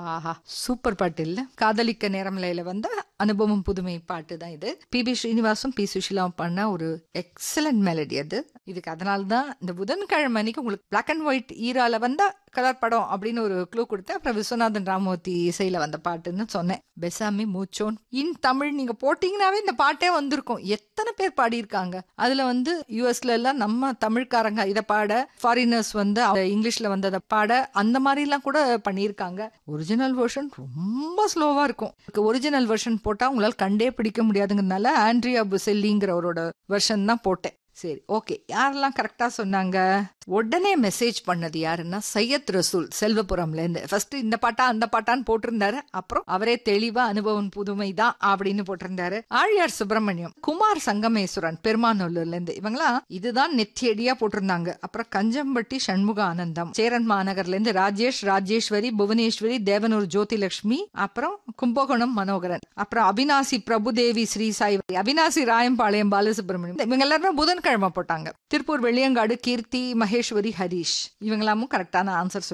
ஆஹா, super பாட்டு இல்ல? காதலிக்க நேரமில்லையில வந்த அனுபவம் புதுமை பாட்டு தான் இது. பி ஸ்ரீனிவாசும் பி சுஷிலாவும் பண்ண ஒரு எக்ஸலன்ட் மெலடி அது. இதுக்கு அதனால்தான் இந்த புதன்கிழமை அன்னைக்கு உங்களுக்கு பிளாக் அண்ட் ஒயிட் ஈரால வந்தா கலர் படம் அப்படின்னு ஒரு க்ளூ கொடுத்து அப்புறம் விஸ்வநாதன் ராமமூர்த்தி இசையில வந்த பாட்டுன்னு சொன்னேன். பெசாமி மூச்சோன் இன் தமிழ் நீங்க போட்டீங்கன்னாவே இந்த பாட்டே வந்திருக்கும். எத்தனை பேர் பாடியிருக்காங்க. அதுல வந்து யூஎஸ்ல எல்லாம் நம்ம தமிழ்காரங்க இதை பாட, ஃபாரினர்ஸ் வந்து இங்கிலீஷ்ல வந்ததை பாட, அந்த மாதிரி எல்லாம் கூட பண்ணியிருக்காங்க. ஒரிஜினல் வெர்ஷன் ரொம்ப ஸ்லோவா இருக்கும். ஒரிஜினல் வெர்ஷன் போட்டா உங்களால கண்டே பிடிக்க முடியாதுங்கிறதுனால ஆண்ட்ரியா புசெல்லிங்கிறவரோட வெர்ஷன் தான் போட்டேன். சரி, ஓகே. யாரெல்லாம் கரெக்டா சொன்னாங்க? உடனே மெசேஜ் பண்ணது யாருன்னா சையத் ரசூல் செல்வபுரம்ல இருந்து. ஃபர்ஸ்ட் இந்த பாட்டா அந்த பாட்டான்னு போட்டிருந்தாரு. அப்புறம் அவரே தெளிவா அனுபவம் புதுமை தான் அப்படின்னு போட்டிருந்தாரு. ஆழியார் சுப்பிரமணியம், குமார் சங்கமேஸ்வரன் பெருமாநல்லூர்ல இருந்து, இவங்களாம் இதுதான் நெத்தியடியா போட்டிருந்தாங்க. அப்புறம் கஞ்சம்பட்டி சண்முக ஆனந்தம், சேரன் மாநகர்ல இருந்து ராஜேஷ், ராஜேஸ்வரி, புவனேஸ்வரி, தேவனூர் ஜோதிலட்சுமி, அப்புறம் கும்பகோணம் மனோகரன், அப்புறம் அவினாசி பிரபுதேவி ஸ்ரீ சாய், அவினாசி ராயம்பாளையம் பாலசுப்ரமணியம், இவங்க எல்லாருமே புதன்கிழமை போட்டாங்க. திருப்பூர் வெள்ளியங்காடு கீர்த்தி, மகேஸ்வரி, ஹரீஷ், இவங்களாமும் கரெக்டான ஆன்சர்